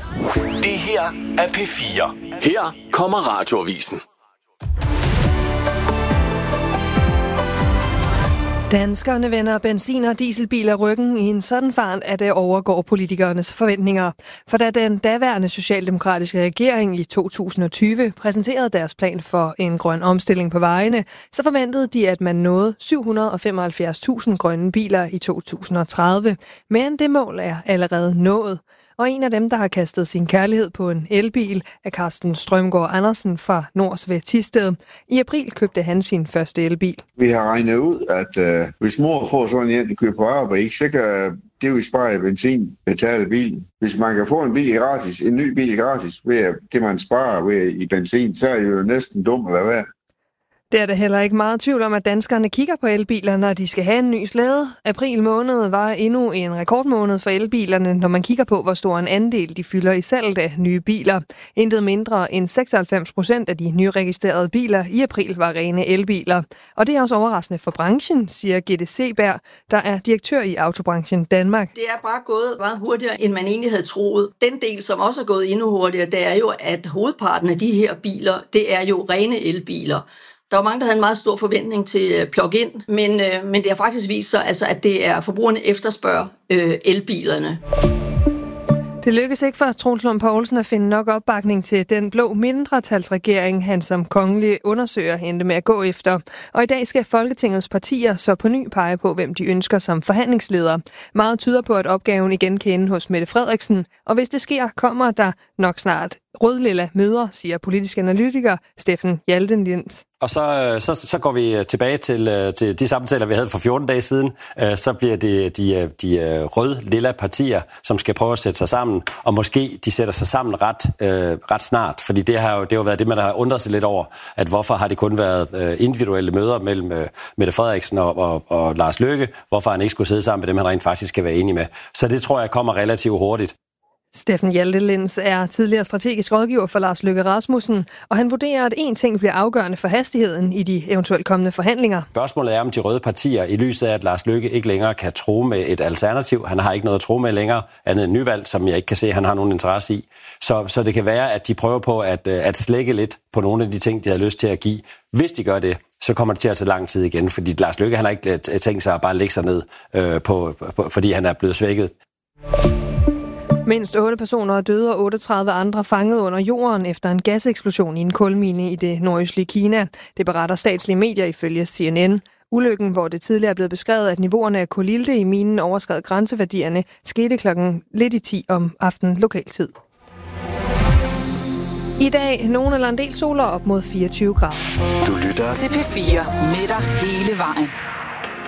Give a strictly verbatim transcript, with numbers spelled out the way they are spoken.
Det her er P fire. Her kommer Radioavisen. Danskerne vender benzin- og dieselbiler ryggen i en sådan fart, at det overgår politikernes forventninger. For da den daværende socialdemokratiske regering i to tusind og tyve præsenterede deres plan for en grøn omstilling på vejene, så forventede de, at man nåede syv hundrede og femoghalvfjerds tusind grønne biler i to tusind og tredive. Men det mål er allerede nået. Og en af dem, der har kastet sin kærlighed på en elbil, er Carsten Strømgaard Andersen fra Nors ved Thisted. I april købte han sin første elbil. Vi har regnet ud, at øh, hvis mor får sådan en, der kører på arbejde, så kan det jo spare benzin, betale bilen. Hvis man kan få en bil gratis, en ny bil gratis, ved det man sparer ved i benzin, så er det jo næsten dumt at være værd. Det er der heller ikke meget tvivl om, at danskerne kigger på elbiler, når de skal have en ny slæde. April måned var endnu en rekordmåned for elbilerne, når man kigger på, hvor stor en andel de fylder i salget af nye biler. Intet mindre end seksoghalvfems procent af de nyregistrerede biler i april var rene elbiler. Og det er også overraskende for branchen, siger Gitte Seberg, der er direktør i Autobranchen Danmark. Det er bare gået meget hurtigere, end man egentlig havde troet. Den del, som også er gået endnu hurtigere, det er jo, at hovedparten af de her biler, det er jo rene elbiler. Der var mange, der havde en meget stor forventning til plug-in, men, øh, men det har faktisk vist sig, altså, at det er forbrugerne efterspørger øh, elbilerne. Det lykkedes ikke for Troels Lund Poulsen at finde nok opbakning til den blå mindretalsregering, han som kongelig undersøger endte med at gå efter. Og i dag skal Folketingets partier så på ny pege på, hvem de ønsker som forhandlingsleder. Meget tyder på, at opgaven igen kan ende hos Mette Frederiksen, og hvis det sker, kommer der nok snart rød-lilla møder, siger politisk analytiker Steffen Hjaltelins. Og så, så, så går vi tilbage til, til de samtaler, vi havde for fjorten dage siden. Så bliver det de, de rød-lilla partier, som skal prøve at sætte sig sammen, og måske de sætter sig sammen ret, øh, ret snart. Fordi det har jo, det har jo været det, man har undret sig lidt over, at hvorfor har det kun været individuelle møder mellem øh, Mette Frederiksen og, og, og Lars Løkke, hvorfor han ikke skulle sidde sammen med dem, han rent faktisk skal være enig med. Så det tror jeg kommer relativt hurtigt. Steffen Hjaltelins er tidligere strategisk rådgiver for Lars Løkke Rasmussen, og han vurderer, at én ting bliver afgørende for hastigheden i de eventuelt kommende forhandlinger. Spørgsmålet er, om de røde partier, i lyset af, at Lars Løkke ikke længere kan tro med et alternativ. Han har ikke noget at tro med længere, andet end nyvalg, som jeg ikke kan se, at han har nogen interesse i. Så, så det kan være, at de prøver på at, at slække lidt på nogle af de ting, de har lyst til at give. Hvis de gør det, så kommer det til at tage lang tid igen, fordi Lars Løkke han har ikke tænkt sig at bare lægge sig ned, øh, på, på, fordi han er blevet svækket. Mindst otte personer er døde og otteogtredive andre fanget under jorden efter en gaseksplosion i en kulmine i det nordøstlige Kina. Det beretter statslige medier ifølge C N N. Ulykken, hvor det tidligere er blevet beskrevet, at niveauerne af kulilte i minen overskred grænseværdierne, skete klokken lidt i ti om aftenen lokaltid. I dag nogen eller en del soler op mod fireogtyve grader. Du lytter til P fire med dig hele vejen.